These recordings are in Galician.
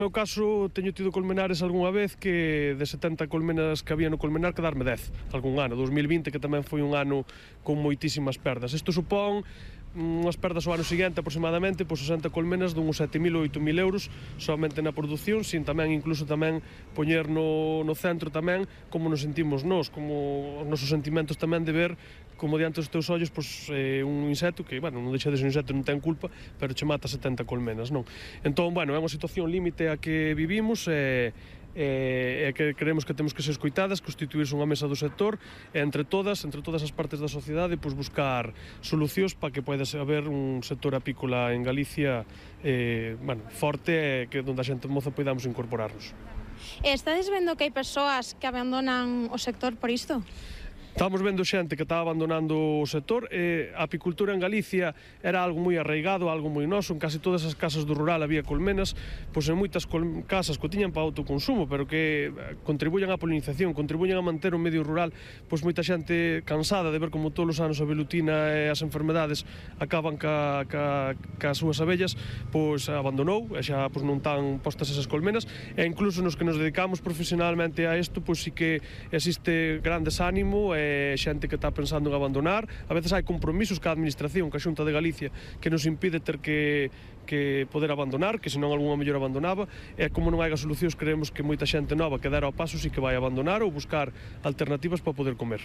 No meu caso, teño tido colmenares algunha vez que de 70 colmenas que había no colmenar quedarme 10 algún ano, 2020 que tamén foi un ano con moitísimas perdas. Isto supón unhas perdas ao ano seguinte aproximadamente, pois 60 colmenas dunhos 7.000 ou 8.000 euros somente na produción, sin tamén incluso tamén poñer no centro tamén como nos sentimos nós, como os nosos sentimentos tamén de ver como diante dos teus ollos pois, un insecto que, bueno, non deixa de ser un insecto, non ten culpa, pero che mata 70 colmenas, non? Entón, bueno, é unha situación límite a que vivimos e que creemos que temos que ser escoitadas, constituirse unha mesa do sector e entre todas as partes da sociedade pois buscar solucións para que poida haber un sector apícola en Galicia forte e que onde a xente moza poidamos incorporarnos. Estades vendo que hai persoas que abandonan o sector por isto? Estamos vendo xente que está abandonando o sector e a apicultura en Galicia era algo moi arraigado, algo moi noso. En casi todas as casas do rural había colmenas, pois en moitas casas que tiñan para autoconsumo, pero que contribuían á polinización, contribuían a manter o medio rural. Pois moita xente cansada de ver como todos os anos a velutina e as enfermedades acaban cas súas abellas, pois abandonou e xa pois non tan postas esas colmenas. E incluso nos que nos dedicamos profesionalmente a isto, pois sí que existe gran desánimo xente que está pensando en abandonar. A veces hai compromisos ca administración, ca Xunta de Galicia, que nos impide ter que poder abandonar, que senón algunha mellor abandonaba, e como non hai solucións, creemos que moita xente nova que dera ao paso sí que vai abandonar ou buscar alternativas para poder comer.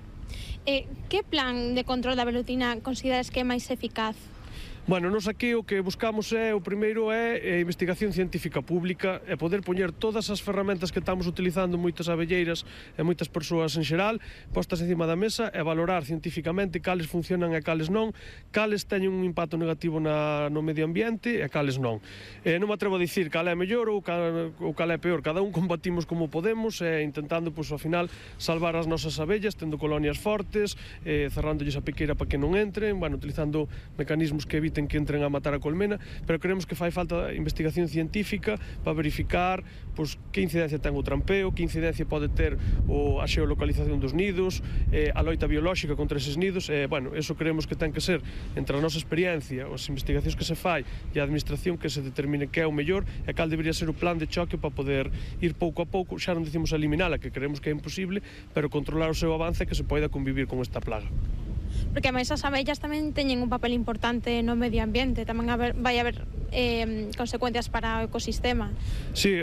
Que plan de control da velutina consideras que é máis eficaz? Bueno, nos aquí o que buscamos o primeiro é a investigación científica pública e poder poñer todas as ferramentas que estamos utilizando moitas abelleiras e moitas persoas en xeral postas encima da mesa e valorar científicamente cales funcionan e cales non, cales teñen un impacto negativo no medio ambiente e cales non. Non me atrevo a dicir cal é mellor ou cal é peor, cada un combatimos como podemos e intentando, pois, ao final, salvar as nosas abellas, tendo colonias fortes, cerrándolles a piqueira para que non entren, bueno, utilizando mecanismos que eviten que entren a matar a colmena, pero creemos que fai falta investigación científica para verificar pois, que incidencia ten o trampeo, que incidencia pode ter a xeolocalización dos nidos, a loita biolóxica contra eses nidos, bueno, eso creemos que ten que ser entre a nosa experiencia, as investigacións que se fai e a administración que se determine que é o mellor e cal debería ser o plan de choque para poder ir pouco a pouco, xa non decimos eliminala, que creemos que é imposible, pero controlar o seu avance que se poida convivir con esta plaga. Porque ademais as abellas tamén teñen un papel importante no medio ambiente, tamén vai haber consecuencias para o ecosistema. Sí,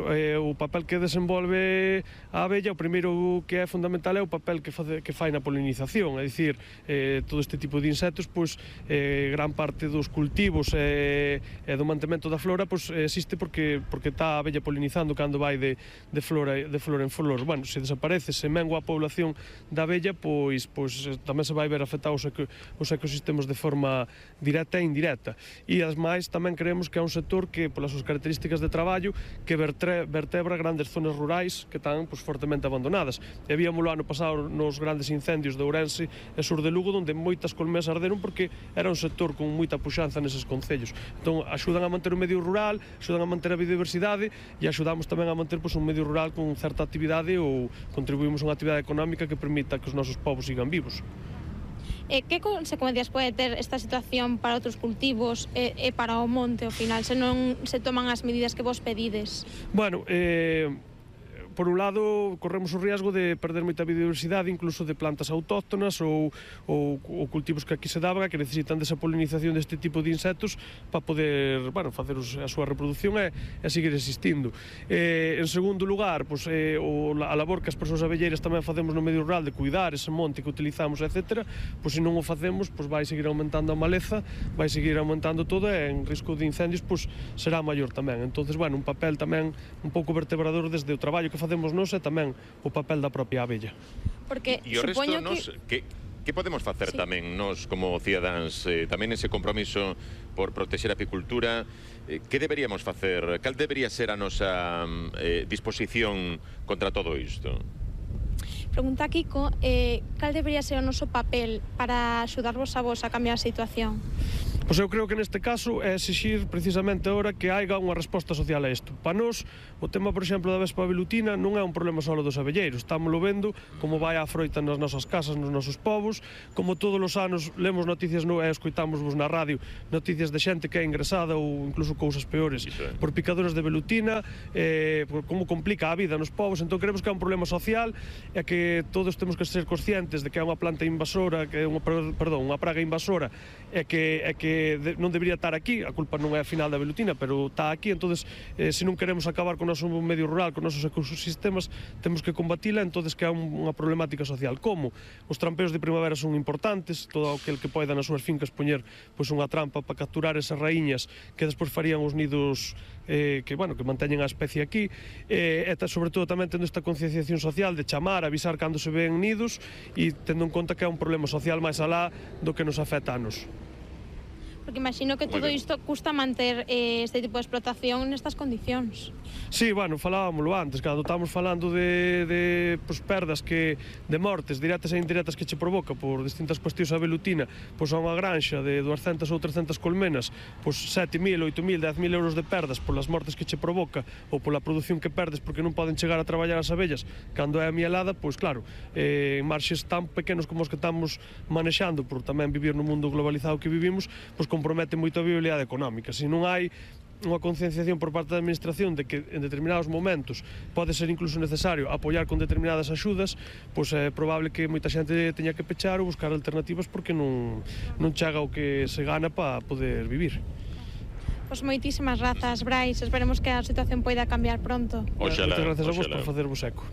o papel que desenvolve a abella, o primeiro que é fundamental é o papel que fai na polinización, é dicir, todo este tipo de insectos, pois gran parte dos cultivos e do mantemento da flora pois existe porque está a abella polinizando cando vai de flor en flor. Bueno, se desaparece, se mengua a población da abella, pois tamén se vai ver afectados os ecosistemas de forma directa e indirecta. E ademais tamén creemos que é un sector que, polas súas características de traballo, que vertebra grandes zonas rurais que están fortemente abandonadas. E víamoslo ano pasado nos grandes incendios de Ourense e sur de Lugo, onde moitas colmenas arderon porque era un sector con moita puxanza neses concellos. Entón, axudan a manter o medio rural, axudan a manter a biodiversidade e axudamos tamén a manter un medio rural con certa actividade ou contribuímos a unha actividade económica que permita que os nosos povos sigan vivos. Que consecuencias pode ter esta situación para outros cultivos e para o monte, ao final, se non se toman as medidas que vos pedides? Bueno, por un lado, corremos o riesgo de perder moita biodiversidade, incluso de plantas autóctonas ou cultivos que aquí se daban, que necesitan desa polinización deste tipo de insectos para poder, facer a súa reproducción e seguir existindo. En segundo lugar, a labor que as persoas abelleiras tamén facemos no medio rural de cuidar ese monte que utilizamos, etc., se non o facemos, vai seguir aumentando a maleza, vai seguir aumentando todo e en risco de incendios será maior tamén. Entonces, un papel tamén un pouco vertebrador desde o traballo que facemos nós e tamén o papel da propia abella. Porque e o resto que podemos facer tamén nós como cidadáns, tamén ese compromiso por protexer a apicultura, que deberíamos facer? Cal debería ser a nosa disposición contra todo isto? Pregunta Kiko, cal debería ser o noso papel para axudarvos a vos a cambiar a situación? Pois eu creo que neste caso é exixir precisamente agora que haiga unha resposta social a isto. Para nós, o tema, por exemplo, da vespa velutina non é un problema só dos abelleiros. Estámoslo vendo como vai a froita nas nosas casas, nos nosos povos, como todos os anos lemos noticias e escoitámosvos na radio noticias de xente que é ingresada ou incluso cousas peores por picaduras de velutina, como complica a vida nos povos. Entón creemos que é un problema social e que todos temos que ser conscientes de que é unha planta invasora, que é unha praga invasora e que non debería estar aquí. A culpa non é a final da velutina, pero está aquí. Entonces, se non queremos acabar con o noso medio rural, con os nosos ecosistemas, temos que combatila. Entonces, que é unha problemática social. Como? Os trampeos de primavera son importantes, todo aquel que poida nas súas fincas poñer unha trampa para capturar esas raíñas que despois farían os nidos que manteñen a especie aquí, e sobre todo tamén tendo esta concienciación social de chamar, avisar cando se ven nidos e tendo en conta que é un problema social máis alá do que nos afecta a nos. Porque imagino que todo isto custa manter este tipo de explotación nestas condicións. Sí, bueno, falábamoslo antes, cando estamos falando de perdas de mortes directas e indirectas que che provoca por distintas cuestións a velutina, a unha granxa de 200 ou 300 colmenas, 7.000, 8.000, 10.000 euros de perdas polas mortes que che provoca ou pola produción que perdes porque non poden chegar a traballar as abellas cando é a mielada, pois claro, marxes tan pequenos como os que estamos manexando por tamén vivir no mundo globalizado que vivimos, pois compromete moito a viabilidade económica. Se non hai unha concienciación por parte da administración de que en determinados momentos pode ser incluso necesario apoiar con determinadas axudas, pois é probable que moita xente teña que pechar ou buscar alternativas porque non chega o que se gana para poder vivir. Pois moitísimas grazas, Brais. Esperemos que a situación poida cambiar pronto. Moitas grazas a vos por facervos eco.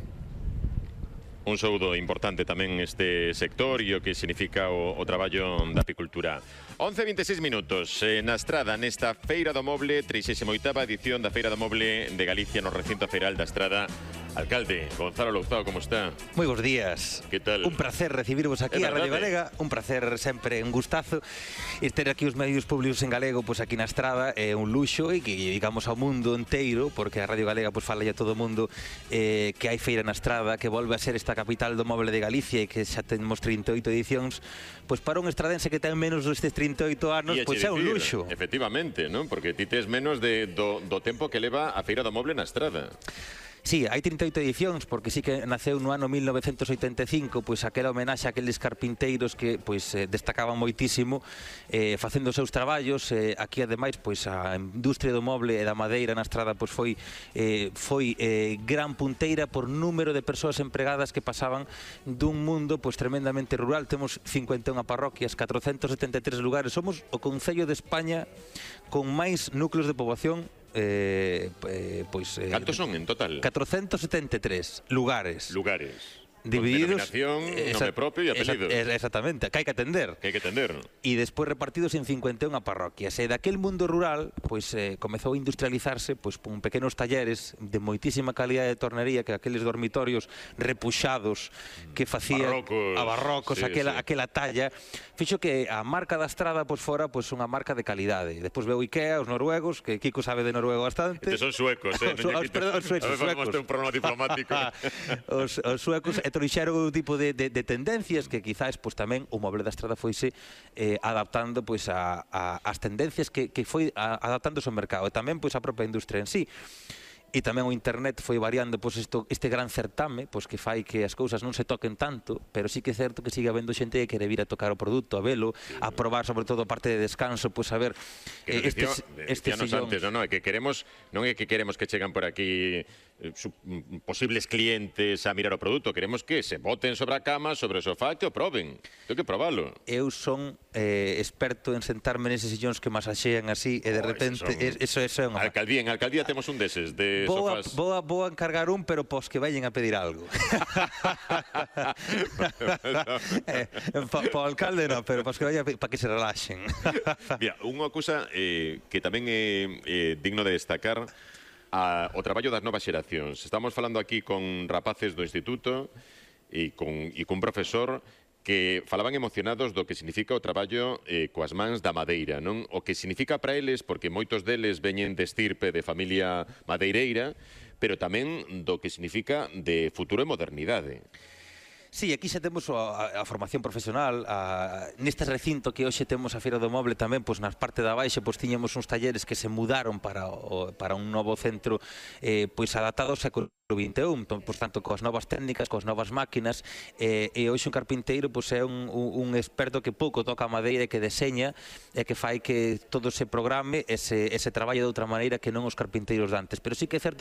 Un saúdo importante tamén este sector e o que significa o traballo da apicultura. 11:26 minutos na Estrada, nesta Feira do Moble, 38ª edición da Feira do Moble de Galicia no recinto feiral da Estrada. Alcalde, Gonzalo Louzao, como está? Moi bons días. Que tal? Un placer recibirvos aquí a Radio Galega, un placer sempre, un gustazo. E ter aquí os medios públicos en galego, pois aquí na Estrada, é un luxo e que digamos ao mundo inteiro, porque a Radio Galega pois fala a todo o mundo que hai feira na Estrada, que volve a ser esta capital do moble de Galicia e que xa temos 38 edicións, pois para un estradense que ten menos destes 38 anos, pois é un luxo. Efectivamente, non? Porque ti tes menos do tempo que leva a Feira do Moble na Estrada. Sí, hai 38 edicións, porque sí que naceu no ano 1985, pois aquela homenaxe a aqueles carpinteiros que pois destacaban moitísimo facendo os seus traballos. Aquí ademais pois a industria do moble e da madeira na Estrada pois foi gran punteira por número de persoas empregadas que pasaban dun mundo pois tremendamente rural. Temos 51 parroquias, 473 lugares. Somos o concello de España con máis núcleos de poboación. Cantos son en total? 473 lugares. Divididos, con denominación, nome propio e apelido. Exactamente, que hai que atender. E despois repartidos en 51 parroquias. E daquel mundo rural, pois comezou a industrializarse pois con pequenos talleres de moitísima calidade de tornería, que aqueles dormitorios repuxados que facían barrocos, aquela talla, fixo que a marca da Estrada pois fora pois unha marca de calidade. Despois veu Ikea, os noruegos, que Kiko sabe de noruego bastante. Estes son suecos, Perdón, os suecos. Facemos un problema diplomático. Os suecos trouxeron un tipo de tendencias que quizás pois tamén o moble da Estrada foise adaptando pois ás tendencias que foi adaptándose ao mercado e tamén pois a propia industria en sí. E tamén o internet foi variando pois este gran certame pois que fai que as cousas non se toquen tanto, pero sí que é certo que sigue habendo xente que quere vir a tocar o produto, a velo, a probar sobre todo a parte de descanso, pois a ver estes sillóns. Antes, non é que queremos que chegan por aquí posibles clientes a mirar o produto, queremos que se boten sobre a cama, sobre o sofá, que o proben. Tengo que probalo. Eu son experto en sentarme neses sillóns que masaxean así e de repente eso é unha... En Alcaldía temos un deses de sofás. Vou a encargar un, pero pos que vayan a pedir algo. Po alcalde non, pero pos que vayan para que se relaxen. Mira, unha cousa que tamén é digno de destacar, o traballo das novas xeracións. Estamos falando aquí con rapaces do instituto e cun profesor que falaban emocionados do que significa o traballo coas mans da madeira, non? O que significa para eles, porque moitos deles veñen de estirpe de familia madeireira, pero tamén do que significa de futuro e modernidade. Sí, aquí xa temos a formación profesional, neste recinto que hoxe temos a Feira do Moble tamén, pois nas parte da baixa, pois tiñamos uns talleres que se mudaron para un novo centro pois adaptado ao século XXI, por tanto, coas novas técnicas, coas novas máquinas, e hoxe un carpinteiro pois é un experto que pouco toca a madeira e que deseña e que fai que todo se programe e se traballe de outra maneira que non os carpinteiros de antes. Pero sí que é certo